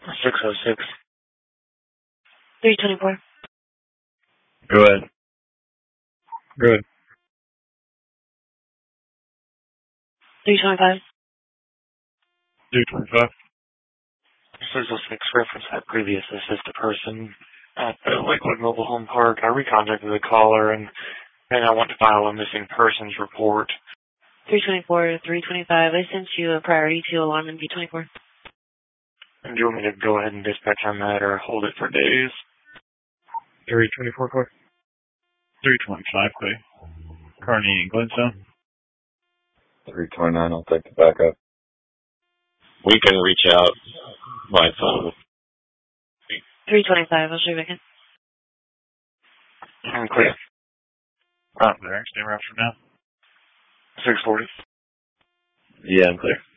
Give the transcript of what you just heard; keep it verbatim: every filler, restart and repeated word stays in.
six oh six. three twenty-four. Go ahead. Go ahead. three twenty-five. three twenty-five. six oh six reference that previous assisted person at the Lakewood Mobile Home Park. I recontacted the caller and, and I want to file a missing persons report. three twenty-four, three twenty-five. I sent you a priority to alarm in B twenty-four. And do you want me to go ahead and dispatch on that or hold it for days? three twenty-four, car. three twenty-five, please. Carney and Glenstone. three twenty-nine, I'll take the backup. We can reach out by phone. three twenty-five, I'll show you back in. I'm clear. Oh, there, stay around for now. six forty. Yeah, I'm clear.